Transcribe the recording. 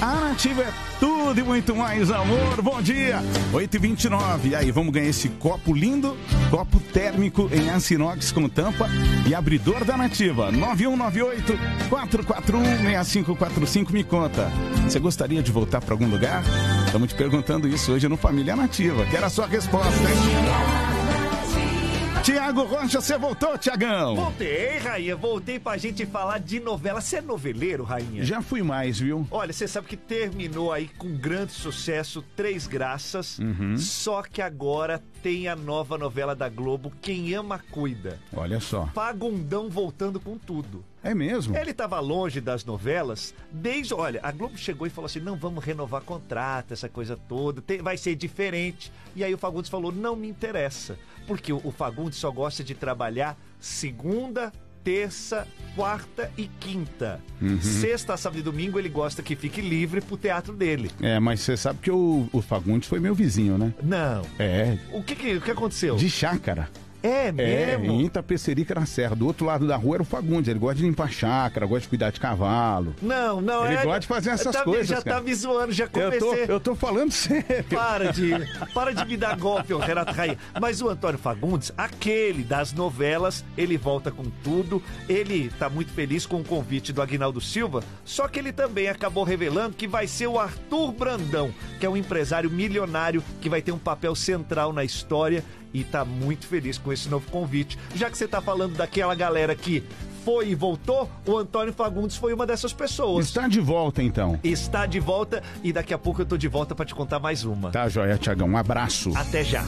A Nativa é tudo e muito mais, amor. Bom dia, 8h29. E aí, vamos ganhar esse copo lindo, copo térmico em aço inox com tampa e abridor da Nativa. 9198-441-6545. Me conta, você gostaria de voltar para algum lugar? Estamos te perguntando isso hoje no Família Nativa. Quero a sua resposta, hein? Tiago Rocha, você voltou, Tiagão? Voltei, Rainha, voltei pra gente falar de novela. Você é noveleiro, Rainha? Já fui mais, viu? Olha, você sabe que terminou aí com grande sucesso, Três Graças, só que agora tem a nova novela da Globo, Quem Ama Cuida. Olha só. Fagundão voltando com tudo. É mesmo? Ele estava longe das novelas olha, a Globo chegou e falou assim, não, vamos renovar contrato, essa coisa toda, vai ser diferente. E aí o Fagundes falou, não me interessa, porque o Fagundes só gosta de trabalhar segunda, terça, quarta e quinta. Sexta, sábado e domingo ele gosta que fique livre pro teatro dele. É, mas você sabe que o Fagundes foi meu vizinho, né? Não. É. O que aconteceu? De chácara. É mesmo? Em Itapecerica, na Serra. Do outro lado da rua era o Fagundes. Ele gosta de limpar chácara, gosta de cuidar de cavalo. Não. Ele gosta de fazer essas coisas, já cara. tá me zoando, já comecei. Eu tô falando sério. Para de me dar golpe, Renato Rainha. Mas o Antônio Fagundes, aquele das novelas, ele volta com tudo. Ele tá muito feliz com o convite do Aguinaldo Silva, só que ele também acabou revelando que vai ser o Arthur Brandão, que é um empresário milionário que vai ter um papel central na história e tá muito feliz com esse novo convite. Já que você tá falando daquela galera que foi e voltou, o Antônio Fagundes foi uma dessas pessoas. Está de volta, então. Está de volta e daqui a pouco eu tô de volta para te contar mais uma. Tá, joia, Tiagão. Um abraço. Até já.